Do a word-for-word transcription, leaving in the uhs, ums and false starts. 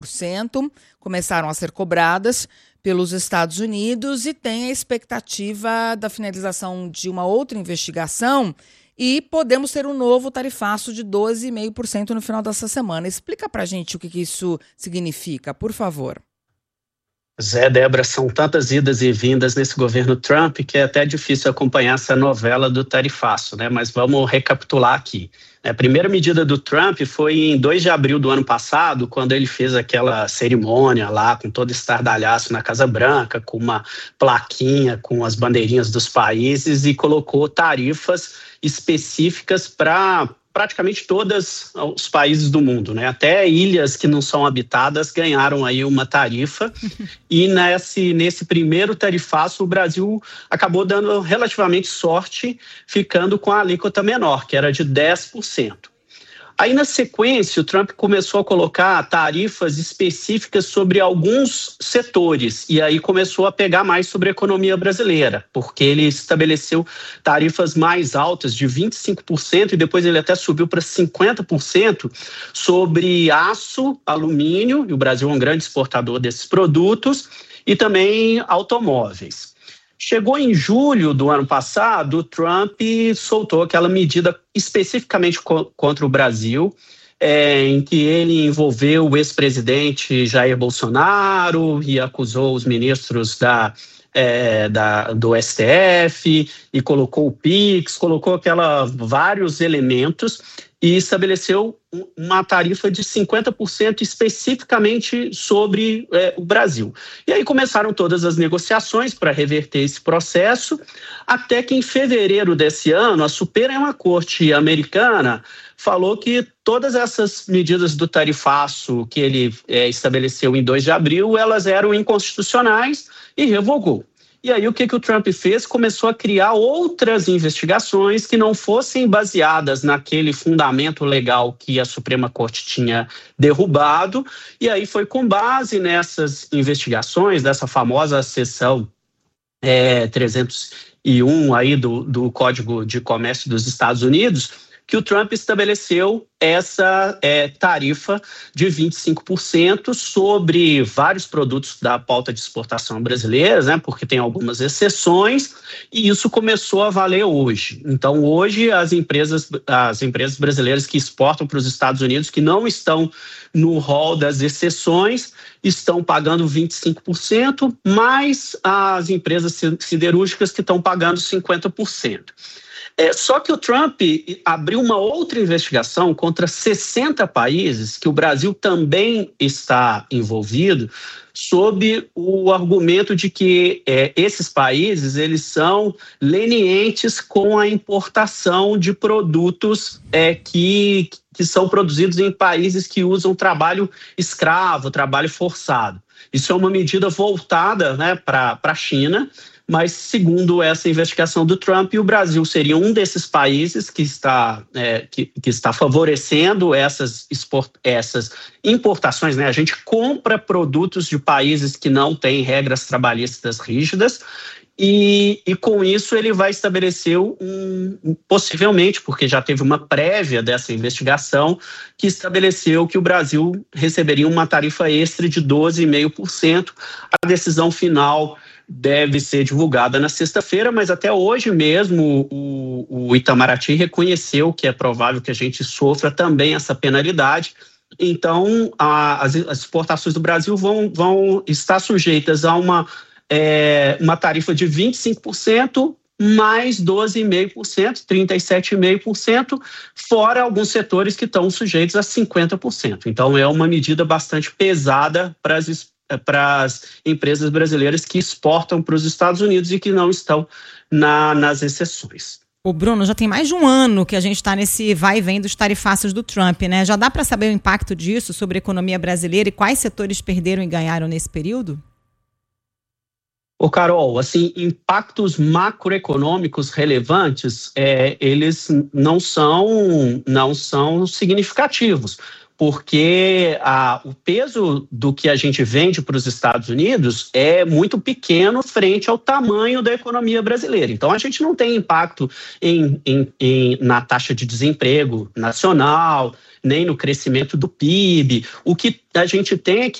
por cento começaram a ser cobradas pelos Estados Unidos e tem a expectativa da finalização de uma outra investigação e podemos ter um novo tarifaço de doze vírgula cinco por cento no final dessa semana. Explica pra gente o que, que isso significa, por favor. Zé, Débora, são tantas idas e vindas nesse governo Trump que é até difícil acompanhar essa novela do tarifaço, né? Mas vamos recapitular aqui. A primeira medida do Trump foi em dois de abril do ano passado, quando ele fez aquela cerimônia lá com todo estardalhaço na Casa Branca, com uma plaquinha com as bandeirinhas dos países e colocou tarifas específicas para praticamente todos os países do mundo, né? Até ilhas que não são habitadas ganharam aí uma tarifa e nesse, nesse primeiro tarifaço o Brasil acabou dando relativamente sorte, ficando com a alíquota menor, que era de dez por cento. Aí, na sequência, o Trump começou a colocar tarifas específicas sobre alguns setores e aí começou a pegar mais sobre a economia brasileira, porque ele estabeleceu tarifas mais altas de vinte e cinco por cento e depois ele até subiu para cinquenta por cento sobre aço, alumínio, e o Brasil é um grande exportador desses produtos, e também automóveis. Chegou em julho do ano passado, o Trump soltou aquela medida especificamente co- contra o Brasil, é, em que ele envolveu o ex-presidente Jair Bolsonaro e acusou os ministros da, é, da, do S T F e colocou o Pix, colocou aquela, vários elementos e estabeleceu uma tarifa de cinquenta por cento especificamente sobre é, o Brasil. E aí começaram todas as negociações para reverter esse processo, até que em fevereiro desse ano, a Suprema Corte americana falou que todas essas medidas do tarifaço que ele é, estabeleceu em dois de abril, elas eram inconstitucionais e revogou. E aí o que, que o Trump fez? Começou a criar outras investigações que não fossem baseadas naquele fundamento legal que a Suprema Corte tinha derrubado. E aí foi com base nessas investigações, dessa famosa seção é, trezentos e um aí do, do Código de Comércio dos Estados Unidos, que o Trump estabeleceu essa é, tarifa de vinte e cinco por cento sobre vários produtos da pauta de exportação brasileira, né, porque tem algumas exceções, e isso começou a valer hoje. Então, hoje, as empresas, as empresas brasileiras que exportam para os Estados Unidos, que não estão no rol das exceções, estão pagando vinte e cinco por cento, mais as empresas siderúrgicas que estão pagando cinquenta por cento. É, só que o Trump abriu uma outra investigação contra sessenta países, que o Brasil também está envolvido, sob o argumento de que é, esses países eles são lenientes com a importação de produtos é, que, que são produzidos em países que usam trabalho escravo, trabalho forçado. Isso é uma medida voltada, né, para a China. Mas, segundo essa investigação do Trump, o Brasil seria um desses países que está, é, que, que está favorecendo essas, export, essas importações, né? A gente compra produtos de países que não têm regras trabalhistas rígidas e, e com isso ele vai estabelecer, um, possivelmente, porque já teve uma prévia dessa investigação, que estabeleceu que o Brasil receberia uma tarifa extra de doze vírgula cinco por cento. A decisão final deve ser divulgada na sexta-feira, mas até hoje mesmo o, o Itamaraty reconheceu que é provável que a gente sofra também essa penalidade. Então, a, as, as exportações do Brasil vão, vão estar sujeitas a uma, é, uma tarifa de vinte e cinco por cento mais doze vírgula cinco por cento, trinta e sete vírgula cinco por cento, fora alguns setores que estão sujeitos a cinquenta por cento. Então, é uma medida bastante pesada para as exportações para as empresas brasileiras que exportam para os Estados Unidos e que não estão na, nas exceções. O Bruno, já tem mais de um ano que a gente está nesse vai e vem dos tarifaços do Trump, né? Já dá para saber o impacto disso sobre a economia brasileira e quais setores perderam e ganharam nesse período? Ô Carol, assim, impactos macroeconômicos relevantes, é, eles não são, não são significativos. porque a, o peso do que a gente vende para os Estados Unidos é muito pequeno frente ao tamanho da economia brasileira. Então, a gente não tem impacto em, em, em, na taxa de desemprego nacional, nem no crescimento do P I B. O que a gente tem é que